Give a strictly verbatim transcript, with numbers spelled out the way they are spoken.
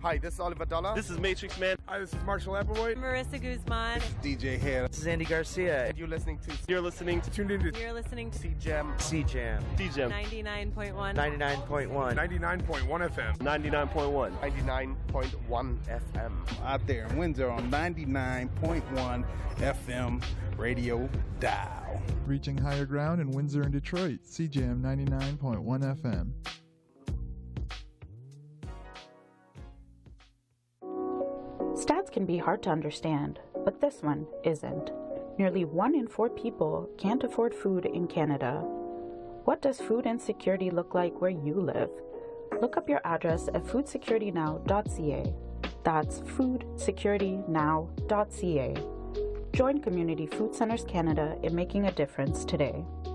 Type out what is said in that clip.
Hi, this is Oliver Dollar. This is Matrix Man. Hi, this is Marshall Appleboy. Marissa Guzman. D J Hair. This is Andy Garcia. You're listening to... You're listening to... Tuned into... You're listening to... C Jam. C Jam. C Jam. ninety-nine point one. ninety-nine point one. ninety-nine point one F M. ninety-nine point one. ninety-nine point one F M. Out there in Windsor on ninety-nine point one F M radio dial. Reaching higher ground in Windsor and Detroit. C Jam ninety-nine point one F M. Stats can be hard to understand, but this one isn't. Nearly one in four people can't afford food in Canada. What does food insecurity look like where you live? Look up your address at food security now dot c a. That's food security now dot c a. Join Community Food Centers Canada in making a difference today.